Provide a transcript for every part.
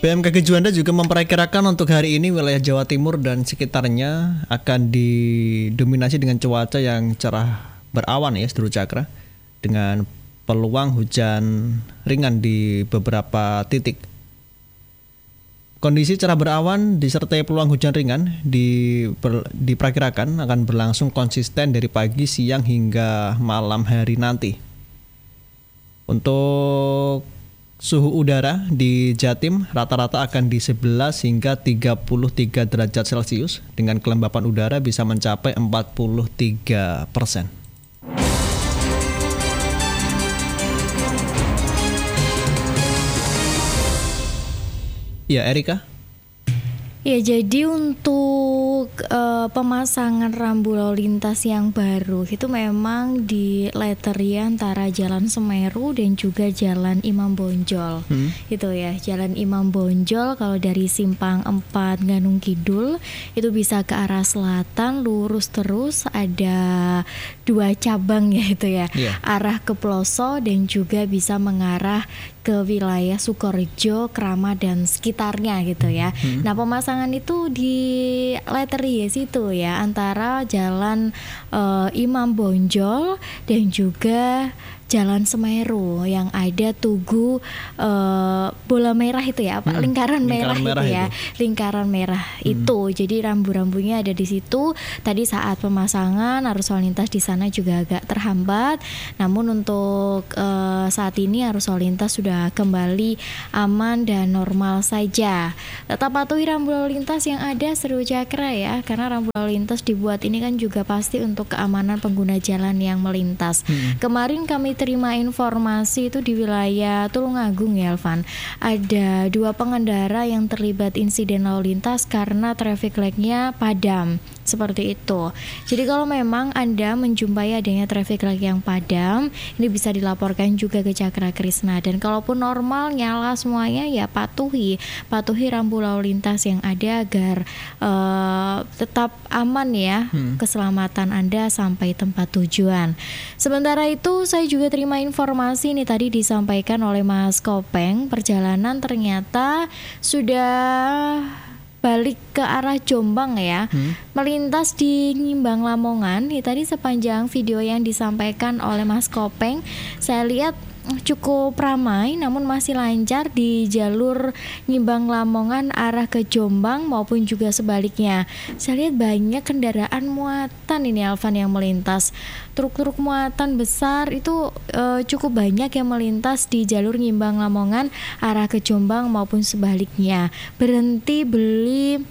BMKG Juanda juga memperkirakan untuk hari ini wilayah Jawa Timur dan sekitarnya akan didominasi dengan cuaca yang cerah berawan ya, Seluruh Cakra, dengan peluang hujan ringan di beberapa titik. Kondisi cerah berawan disertai peluang hujan ringan diperkirakan akan berlangsung konsisten dari pagi, siang hingga malam hari nanti. Untuk suhu udara di Jatim rata-rata akan di 11 hingga 33 derajat Celcius dengan kelembapan udara bisa mencapai 43%. Ya, Erika. Ya, jadi untuk pemasangan rambu lalu lintas yang baru itu memang di leteri antara Jalan Semeru dan juga Jalan Imam Bonjol. Itu ya, Jalan Imam Bonjol kalau dari Simpang 4 Gunung Kidul itu bisa ke arah selatan lurus terus, ada 2 cabang ya itu ya. Arah ke Ploso dan juga bisa mengarah ke wilayah Sukorejo, Kramat dan sekitarnya gitu ya. Nah, pemasangan itu di leteri ya situ ya, antara Jalan Imam Bonjol dan juga Jalan Semeru yang ada Tugu bola merah itu ya, apa lingkaran merah itu ya, lingkaran merah itu. Jadi rambu-rambunya ada di situ. Tadi saat pemasangan arus lalu lintas di sana juga agak terhambat. Namun untuk saat ini arus lalu lintas sudah kembali aman dan normal saja. Tetap patuhi rambu lalu lintas yang ada, Seru Cakra ya, karena rambu lalu lintas dibuat ini kan juga pasti untuk keamanan pengguna jalan yang melintas. Kemarin kami terima informasi itu di wilayah Tulungagung ya, Elvan. Ada 2 pengendara yang terlibat insiden lalu lintas karena traffic light-nya padam. Seperti itu. Jadi kalau memang Anda menjumpai adanya traffic light yang padam, ini bisa dilaporkan juga ke Cakra Krisna. Dan kalaupun normal nyala semuanya ya patuhi rambu lalu lintas yang ada agar tetap aman ya keselamatan Anda sampai tempat tujuan. Sementara itu saya juga terima informasi ini tadi disampaikan oleh Mas Kopeng, perjalanan ternyata sudah balik ke arah Jombang ya, melintas di Ngimbang Lamongan. Ini tadi sepanjang video yang disampaikan oleh Mas Kopeng, saya lihat cukup ramai namun masih lancar di jalur Ngimbang Lamongan arah ke Jombang maupun juga sebaliknya. Saya lihat banyak kendaraan muatan ini, Alvan, yang melintas. Truk-truk muatan besar itu cukup banyak yang melintas di jalur Ngimbang Lamongan arah ke Jombang maupun sebaliknya. Berhenti beli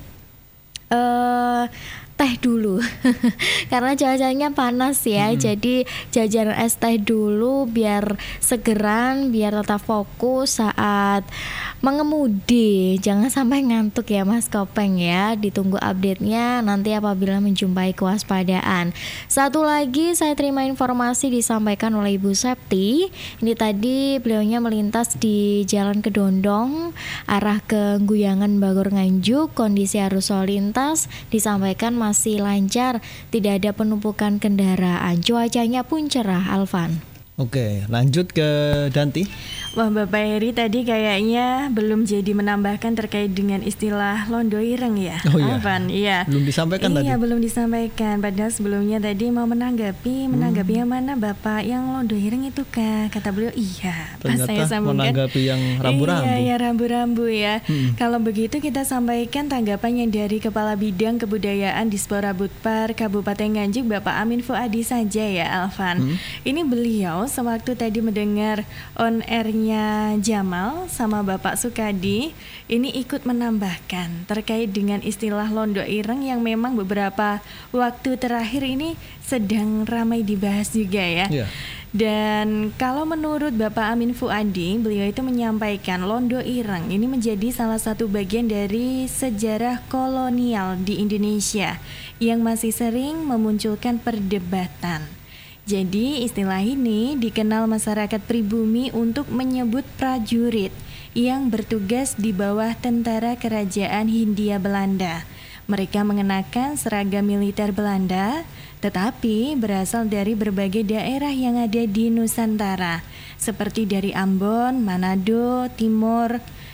teh dulu karena cuacanya panas ya. Jadi jajan es teh dulu biar segeran, biar tetap fokus saat mengemudi. Jangan sampai ngantuk ya Mas Kopeng ya. Ditunggu update-nya nanti apabila menjumpai kewaspadaan. Satu lagi saya terima informasi disampaikan oleh Ibu Septi. Ini tadi beliaunya melintas di Jalan Kedondong arah ke Guyangan Bagor Nganjuk. Kondisi arus lalu lintas disampaikan masih lancar, tidak ada penumpukan kendaraan. Cuacanya pun cerah, Alvan. Oke, lanjut ke Danti. Wah, Bapak Heri tadi kayaknya belum jadi menambahkan terkait dengan istilah londo ireng ya. Oh iya. Alvan, iya. Belum disampaikan tadi. Iya, belum disampaikan. Padahal sebelumnya tadi mau menanggapi yang mana Bapak, yang londo ireng itu Kak? Kata beliau iya. Pas Ternyata saya sambungkan menanggapi yang rambu-rambu. Iya, rambu-rambu ya. Kalau begitu kita sampaikan tanggapannya dari Kepala Bidang Kebudayaan Dispora Budpar Kabupaten Nganjuk, Bapak Amin Fuadi saja ya, Alvan. Ini beliau sewaktu tadi mendengar on air Jamal sama Bapak Sukadi ini ikut menambahkan terkait dengan istilah londo ireng yang memang beberapa waktu terakhir ini sedang ramai dibahas juga ya. Dan kalau menurut Bapak Amin Fuadi, beliau itu menyampaikan londo ireng ini menjadi salah satu bagian dari sejarah kolonial di Indonesia yang masih sering memunculkan perdebatan. Jadi istilah ini dikenal masyarakat pribumi untuk menyebut prajurit yang bertugas di bawah tentara kerajaan Hindia Belanda. Mereka mengenakan seragam militer Belanda, tetapi berasal dari berbagai daerah yang ada di Nusantara, seperti dari Ambon, Manado, Timor,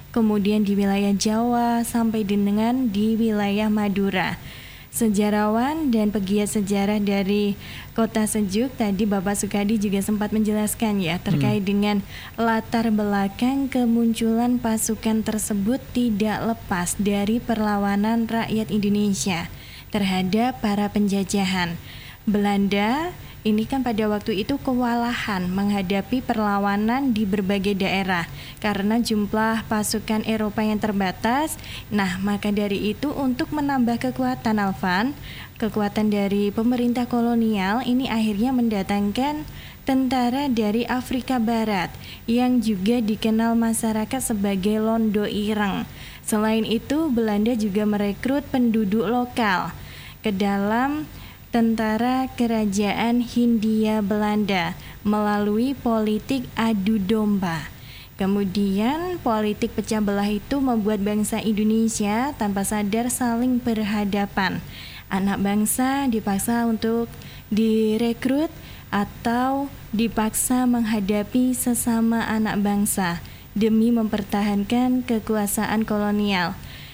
kemudian di wilayah Jawa, sampai dengan di wilayah Madura. Sejarawan dan pegiat sejarah dari Kota Sejuk tadi Bapak Sukadi juga sempat menjelaskan ya terkait dengan latar belakang kemunculan pasukan tersebut tidak lepas dari perlawanan rakyat Indonesia terhadap para penjajahan. Belanda ini kan pada waktu itu kewalahan menghadapi perlawanan di berbagai daerah karena jumlah pasukan Eropa yang terbatas. Nah, maka dari itu untuk menambah kekuatan Alvan, kekuatan dari pemerintah kolonial ini akhirnya mendatangkan tentara dari Afrika Barat yang juga dikenal masyarakat sebagai Londo Ireng. Selain itu, Belanda juga merekrut penduduk lokal ke dalam tentara kerajaan Hindia Belanda melalui politik adu domba. Kemudian politik pecah belah itu membuat bangsa Indonesia tanpa sadar saling berhadapan. Anak bangsa dipaksa untuk direkrut atau dipaksa menghadapi sesama anak bangsa demi mempertahankan kekuasaan kolonial.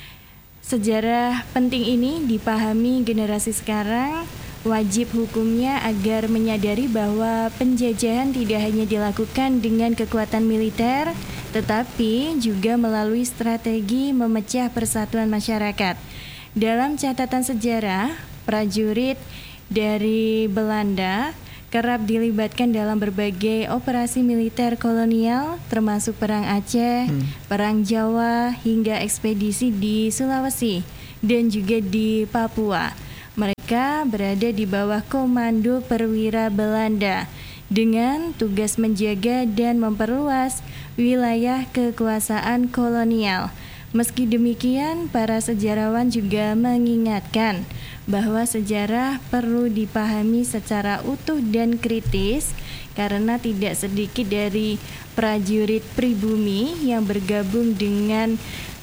Sejarah penting ini dipahami generasi sekarang. Wajib hukumnya agar menyadari bahwa penjajahan tidak hanya dilakukan dengan kekuatan militer, tetapi juga melalui strategi memecah persatuan masyarakat. Dalam catatan sejarah, prajurit dari Belanda kerap dilibatkan dalam berbagai operasi militer kolonial, termasuk Perang Aceh, Perang Jawa, hingga ekspedisi di Sulawesi dan juga di Papua. Mereka berada di bawah komando perwira Belanda dengan tugas menjaga dan memperluas wilayah kekuasaan kolonial. Meski demikian, para sejarawan juga mengingatkan bahwa sejarah perlu dipahami secara utuh dan kritis karena tidak sedikit dari prajurit pribumi yang bergabung dengan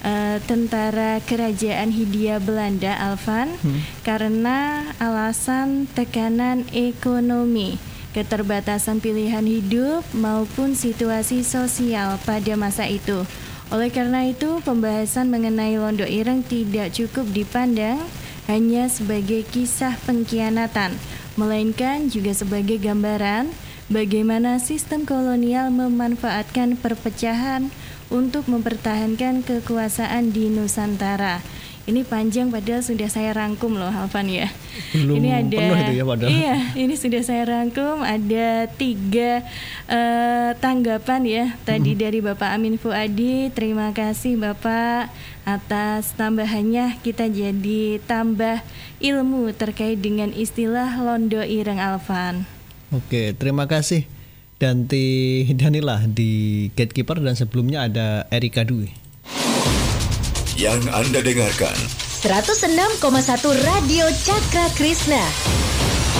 tentara kerajaan Hindia Belanda, Alvan, karena alasan tekanan ekonomi, keterbatasan pilihan hidup maupun situasi sosial pada masa itu. Oleh karena itu, pembahasan mengenai Londo Ireng tidak cukup dipandang hanya sebagai kisah pengkhianatan, melainkan juga sebagai gambaran bagaimana sistem kolonial memanfaatkan perpecahan untuk mempertahankan kekuasaan di Nusantara. Ini panjang padahal sudah saya rangkum loh, Alvan ya. Belum ini ada penuh itu ya padahal. Iya, ini sudah saya rangkum. Ada 3 tanggapan ya tadi dari Bapak Amin Fuadi. Terima kasih Bapak atas tambahannya. Kita jadi tambah ilmu terkait dengan istilah Londo Ireng, Alvan. Oke, terima kasih Danila di Gatekeeper, dan sebelumnya ada Erika Dwi. Yang Anda dengarkan 106,1 Radio Cakra Krishna.